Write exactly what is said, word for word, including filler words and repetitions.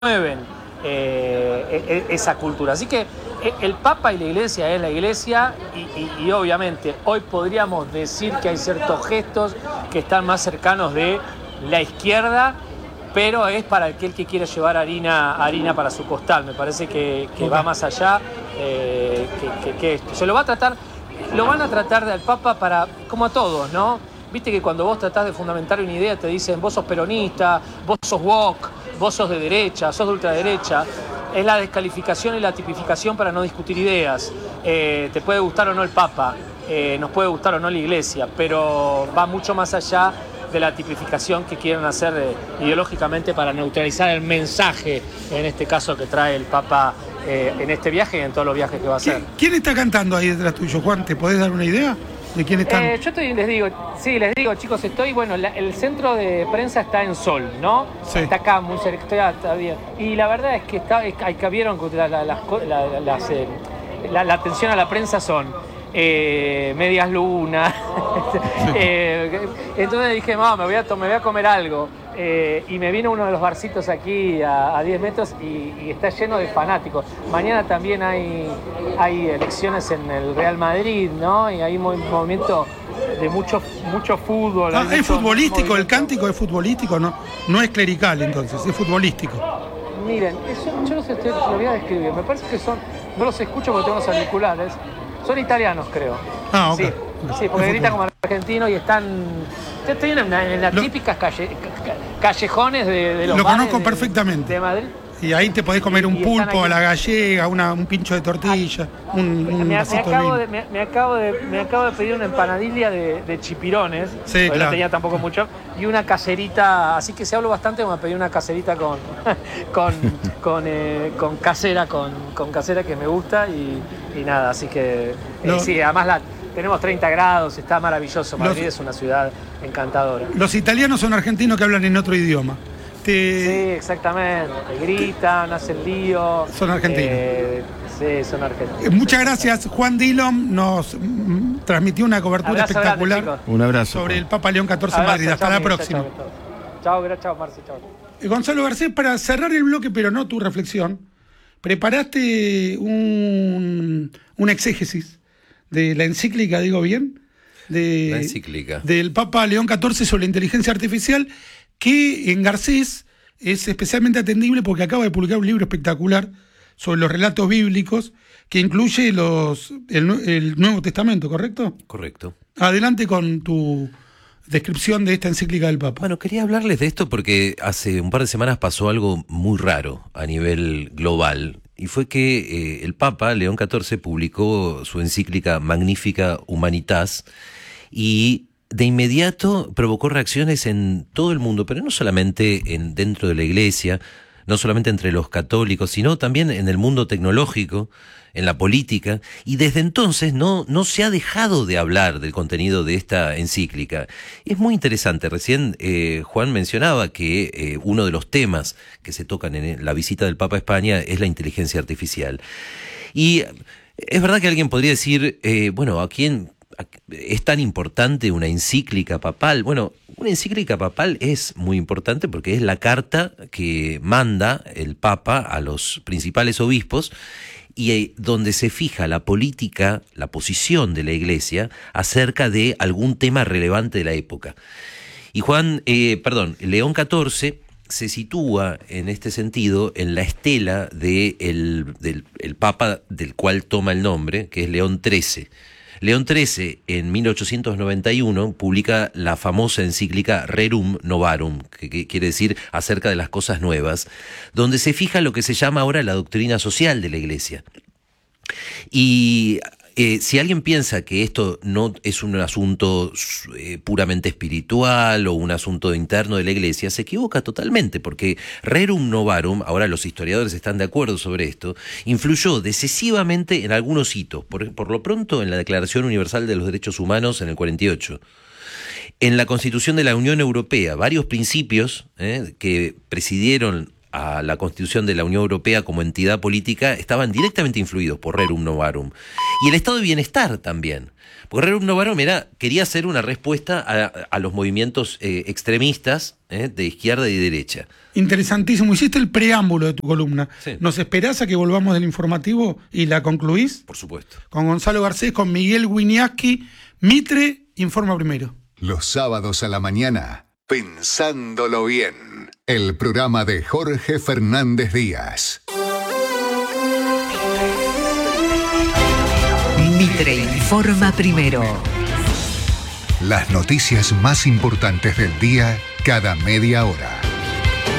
promueven eh, esa cultura. Así que el Papa y la Iglesia es la Iglesia y, y, y obviamente hoy podríamos decir que hay ciertos gestos que están más cercanos de la izquierda, pero es para aquel que quiere llevar harina, harina para su costal. Me parece que, que va más allá eh, que, que, que esto. Se lo va a tratar, lo van a tratar del Papa para, como a todos, ¿no? Viste que cuando vos tratás de fundamentar una idea te dicen vos sos peronista, vos sos woke, vos sos de derecha, sos de ultraderecha. Es la descalificación y la tipificación para no discutir ideas. Eh, te puede gustar o no el Papa, eh, nos puede gustar o no la Iglesia, pero va mucho más allá de la tipificación que quieren hacer eh, ideológicamente para neutralizar el mensaje, en este caso que trae el Papa eh, en este viaje y en todos los viajes que va a hacer. ¿Quién está cantando ahí detrás tuyo, Juan? ¿Te podés dar una idea de quién están? Eh, yo estoy, les digo, sí, les digo, chicos, estoy, bueno, la, el centro de prensa está en Sol, ¿no? Sí. Está acá, muy cerca, estoy a, bien. Y la verdad es que está, es, hay que vieron que la, la, las, la, las, eh, la, la atención a la prensa son eh, medias lunas. eh, entonces dije, mamá, me voy a, me voy a comer algo. Eh, y me vino uno de los barcitos aquí a, a diez metros y, y está lleno de fanáticos. Mañana también hay, hay elecciones en el Real Madrid, ¿no? Y hay un movimiento de mucho, mucho fútbol. Ah, es futbolístico, movimiento. El cántico es futbolístico, ¿no? No es clerical entonces, es futbolístico. Miren, eso, yo los estoy, lo voy a describir. Me parece que son, no los escucho porque tengo los auriculares. Son italianos, creo. Ah, ok. Sí, sí porque gritan como argentinos y están... Yo estoy en, en las lo, típicas calle, callejones de, de los Lo bares conozco de, perfectamente. De Madrid. Y ahí te podés comer un y pulpo a la gallega, una, un pincho de tortilla, un, un me, vasito me, acabo de de, me, me, acabo de, me acabo de pedir una empanadilla de, de chipirones, sí, claro. No tenía tampoco mucho, y una caserita, así que se hablo bastante, me pedí una caserita con con, con, eh, con casera, con, con casera que me gusta y, y nada, así que eh, sí, además la, tenemos treinta grados, está maravilloso, Madrid los, es una ciudad encantadora. Los italianos son argentinos que hablan en otro idioma. Te... Sí, exactamente. Gritan, hacen lío. Son argentinos. Eh, sí, son argentinos. Muchas gracias. Juan Dillon nos mm, transmitió una cobertura abrazo espectacular. Grande, un abrazo sobre Juan. El Papa León catorce en Madrid. Hasta chau, la Miguel, próxima. Chao, chao, chao, Marci, chao. Gonzalo Garcés, para cerrar el bloque, pero no tu reflexión, preparaste un, un exégesis de la encíclica, digo bien, de, la encíclica del Papa León catorce sobre la inteligencia artificial, que en Garcés es especialmente atendible porque acaba de publicar un libro espectacular sobre los relatos bíblicos que incluye los el, el Nuevo Testamento, ¿correcto? Correcto. Adelante con tu descripción de esta encíclica del Papa. Bueno, quería hablarles de esto porque hace un par de semanas pasó algo muy raro a nivel global, y fue que eh, el Papa León catorce publicó su encíclica Magnificat Humanitas, y de inmediato provocó reacciones en todo el mundo, pero no solamente en, dentro de la Iglesia, no solamente entre los católicos, sino también en el mundo tecnológico, en la política, y desde entonces no, no se ha dejado de hablar del contenido de esta encíclica. Es muy interesante, recién eh, Juan mencionaba que eh, uno de los temas que se tocan en la visita del Papa a España es la inteligencia artificial. Y es verdad que alguien podría decir, eh, bueno, ¿a quién es tan importante una encíclica papal? Bueno, una encíclica papal es muy importante porque es la carta que manda el Papa a los principales obispos y donde se fija la política, la posición de la Iglesia acerca de algún tema relevante de la época. Y Juan, eh, perdón, León catorce se sitúa en este sentido en la estela de el, del el Papa del cual toma el nombre, que es León trece. León trece, en mil ochocientos noventa y uno, publica la famosa encíclica Rerum Novarum, que, que quiere decir acerca de las cosas nuevas, donde se fija lo que se llama ahora la doctrina social de la Iglesia. Y eh, si alguien piensa que esto no es un asunto eh, puramente espiritual o un asunto interno de la Iglesia, se equivoca totalmente, porque Rerum Novarum, ahora los historiadores están de acuerdo sobre esto, influyó decisivamente en algunos hitos, por, por lo pronto en la Declaración Universal de los Derechos Humanos en el cuarenta y ocho. En la Constitución de la Unión Europea, varios principios eh, que presidieron a la constitución de la Unión Europea como entidad política estaban directamente influidos por Rerum Novarum. Y el estado de bienestar también. Porque Rerum Novarum era, quería hacer una respuesta a, a los movimientos eh, extremistas eh, de izquierda y derecha. Interesantísimo. Hiciste el preámbulo de tu columna. Sí. ¿Nos esperás a que volvamos del informativo y la concluís? Por supuesto. Con Gonzalo Garcés, con Miguel Wiñaski. Mitre informa primero. Los sábados a la mañana, Pensándolo Bien, el programa de Jorge Fernández Díaz. Mitre informa primero. Las noticias más importantes del día cada media hora.